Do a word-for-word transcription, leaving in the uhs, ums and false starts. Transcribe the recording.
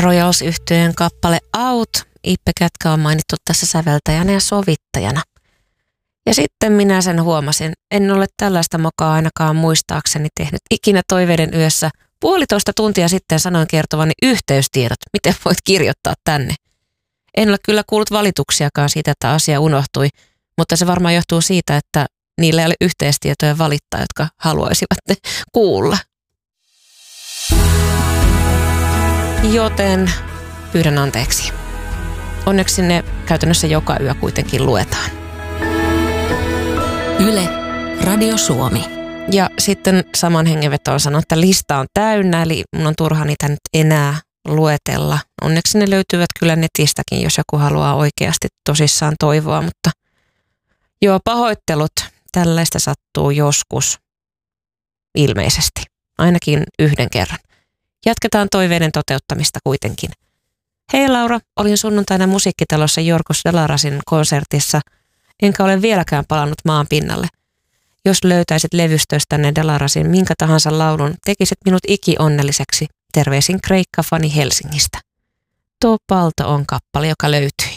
Royals-yhtyeen kappale Out. Ippe Kätkä on mainittu tässä säveltäjänä ja sovittajana. Ja sitten minä sen huomasin. En ole tällaista mokaa ainakaan muistaakseni tehnyt ikinä Toiveiden yössä. Puolitoista tuntia sitten sanoin kertovani yhteystiedot. Miten voit kirjoittaa tänne? En ole kyllä kuullut valituksiakaan siitä, että asia unohtui, mutta se varmaan johtuu siitä, että niillä ei ole yhteystietoja valittaa, jotka haluaisivat ne kuulla. Joten pyydän anteeksi. Onneksi ne käytännössä joka yö kuitenkin luetaan. Yle, Radio Suomi. Ja sitten saman hengenvetoon sanon, että lista on täynnä, eli mun on turha niitä nyt enää luetella. Onneksi ne löytyvät kyllä netistäkin, jos joku haluaa oikeasti tosissaan toivoa, mutta joo, pahoittelut. Tällaista sattuu joskus ilmeisesti, ainakin yhden kerran. Jatketaan toiveiden toteuttamista kuitenkin. Hei Laura, olin sunnuntaina musiikkitalossa Jorgos Dalarasin konsertissa, enkä ole vieläkään palannut maan pinnalle. Jos löytäisit levystöstänne Dalarasin minkä tahansa laulun, tekisit minut iki-onnelliseksi. Terveisin Kreikka-fani Helsingistä. Tuo palto on kappale, joka löytyi.